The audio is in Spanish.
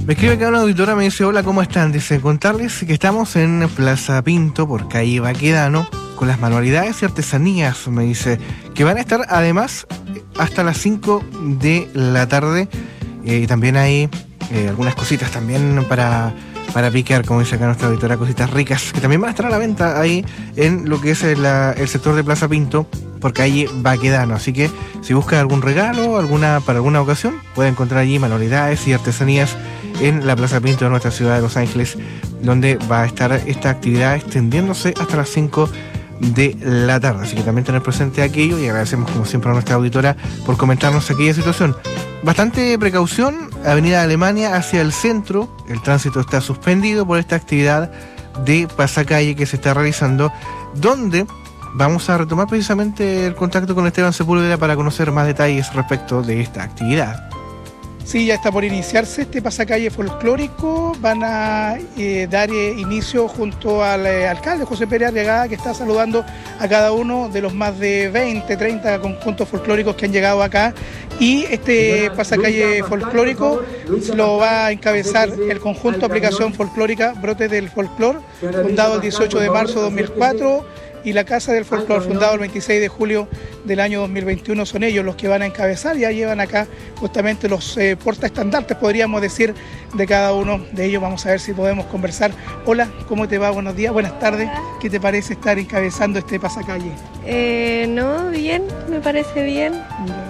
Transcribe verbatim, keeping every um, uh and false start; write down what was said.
Me escribe acá una auditora, me dice: hola, ¿cómo están? Dice, contarles que estamos en Plaza Pinto, por calle Baquedano, con las manualidades y artesanías, me dice, que van a estar además hasta las cinco de la tarde. Eh, y también hay eh, algunas cositas también para, para picar, como dice acá nuestra auditora, cositas ricas, que también van a estar a la venta ahí en lo que es el, el sector de Plaza Pinto, por calle Baquedano. Así que si busca algún regalo alguna para alguna ocasión, puede encontrar allí manualidades y artesanías en la Plaza Pinto de nuestra ciudad de Los Ángeles, donde va a estar esta actividad extendiéndose hasta las cinco de la tarde. Así que también tener presente aquello, y agradecemos como siempre a nuestra auditora por comentarnos aquella situación. Bastante precaución, Avenida Alemania hacia el centro, el tránsito está suspendido por esta actividad de pasacalle que se está realizando, donde vamos a retomar precisamente el contacto con Esteban Sepúlveda para conocer más detalles respecto de esta actividad. Sí, ya está por iniciarse este pasacalle folclórico. Van a eh, dar eh, inicio junto al eh, alcalde José Pérez Arriagada, que está saludando a cada uno de los más de veinte, treinta conjuntos folclóricos que han llegado acá. Y este pasacalle folclórico lo va a encabezar el conjunto Aplicación Folclórica Brotes del Folclor, fundado el dieciocho de marzo de dos mil cuatro. Y la Casa del Folclor, fundado el veintiséis de julio del año dos mil veintiuno, son ellos los que van a encabezar. Ya llevan acá justamente los eh, portaestandartes, podríamos decir, de cada uno de ellos. Vamos a ver si podemos conversar. Hola, ¿cómo te va? Buenos días, buenas tardes. Hola. ¿Qué te parece estar encabezando este pasacalle? Eh, no, bien, me parece bien.